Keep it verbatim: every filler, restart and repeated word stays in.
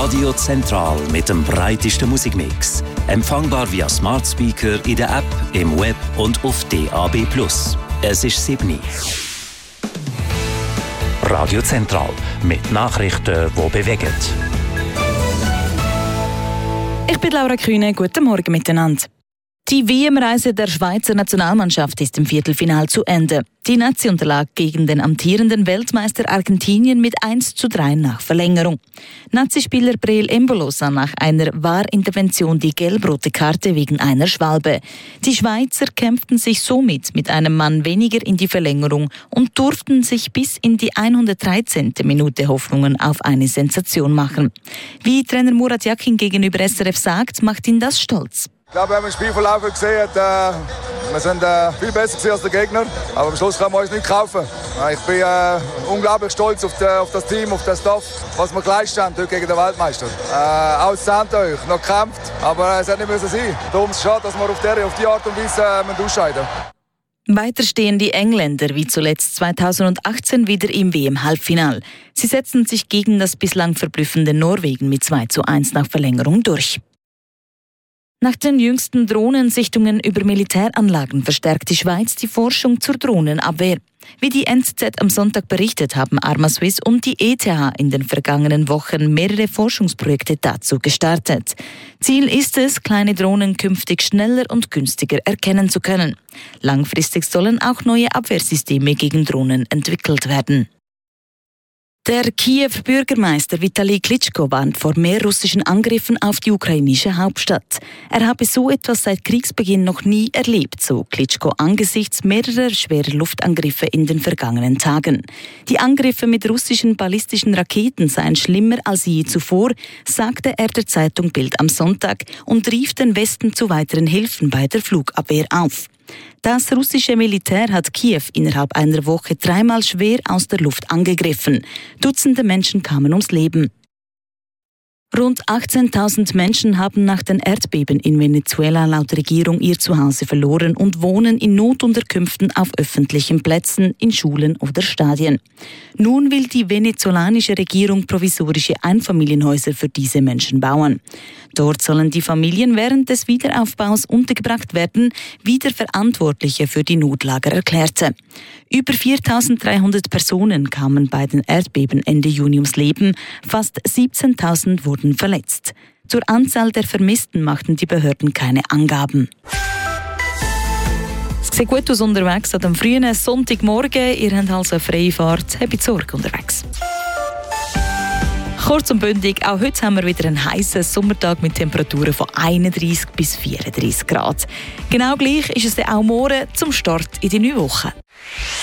Radio Zentral mit dem breitesten Musikmix. Empfangbar via Smart Speaker in der App, im Web und auf D A B plus. Es ist sieben. Radio Zentral mit Nachrichten, die bewegen. Ich bin Laura Kühne, guten Morgen miteinander. Die W M-Reise der Schweizer Nationalmannschaft ist im Viertelfinale zu Ende. Die Nazi unterlag gegen den amtierenden Weltmeister Argentinien mit eins zu drei nach Verlängerung. Nazi-Spieler Breel Embolo sah nach einer Wahrintervention die gelb-rote Karte wegen einer Schwalbe. Die Schweizer kämpften sich somit mit einem Mann weniger in die Verlängerung und durften sich bis in die hundertdreizehnte Minute Hoffnungen auf eine Sensation machen. Wie Trainer Murat Yakin gegenüber S R F sagt, macht ihn das stolz. Ich glaube, wir haben den Spielverlauf gesehen. Äh, wir sind äh, viel besser als der Gegner. Aber am Schluss können wir uns nicht kaufen. Ich bin äh, unglaublich stolz auf, die, auf das Team, auf den Staff, was wir geleistet haben heute gegen den Weltmeister. Äh, Auszahnt euch, noch gekämpft, aber es hätte nicht müssen sein. Darum ist es schade, dass wir auf, der, auf die Art und Weise äh, ausscheiden. Weiter stehen die Engländer wie zuletzt zweitausendachtzehn wieder im W M-Halbfinal. Sie setzten sich gegen das bislang verblüffende Norwegen mit zwei zu eins nach Verlängerung durch. Nach den jüngsten Drohnensichtungen über Militäranlagen verstärkt die Schweiz die Forschung zur Drohnenabwehr. Wie die N Z Z am Sonntag berichtet, haben Armaswiss und die E T H in den vergangenen Wochen mehrere Forschungsprojekte dazu gestartet. Ziel ist es, kleine Drohnen künftig schneller und günstiger erkennen zu können. Langfristig sollen auch neue Abwehrsysteme gegen Drohnen entwickelt werden. Der Kiewer Bürgermeister Vitali Klitschko warnt vor mehr russischen Angriffen auf die ukrainische Hauptstadt. Er habe so etwas seit Kriegsbeginn noch nie erlebt, so Klitschko angesichts mehrerer schwerer Luftangriffe in den vergangenen Tagen. Die Angriffe mit russischen ballistischen Raketen seien schlimmer als je zuvor, sagte er der Zeitung Bild am Sonntag und rief den Westen zu weiteren Hilfen bei der Flugabwehr auf. Das russische Militär hat Kiew innerhalb einer Woche dreimal schwer aus der Luft angegriffen. Dutzende Menschen kamen ums Leben. Rund achtzehntausend Menschen haben nach den Erdbeben in Venezuela laut Regierung ihr Zuhause verloren und wohnen in Notunterkünften auf öffentlichen Plätzen, in Schulen oder Stadien. Nun will die venezolanische Regierung provisorische Einfamilienhäuser für diese Menschen bauen. Dort sollen die Familien während des Wiederaufbaus untergebracht werden, wie der Verantwortliche für die Notlager erklärte. Über viertausenddreihundert Personen kamen bei den Erdbeben Ende Juni ums Leben, fast siebzehntausend wurden verletzt. Zur Anzahl der Vermissten machten die Behörden keine Angaben. Es sieht gut aus unterwegs an dem frühen Sonntagmorgen. Ihr habt also eine freie Fahrt. Habt Sorge unterwegs. Kurz und bündig, auch heute haben wir wieder einen heißen Sommertag mit Temperaturen von einunddreissig bis vierunddreissig Grad. Genau gleich ist es dann auch morgen zum Start in die neue Woche.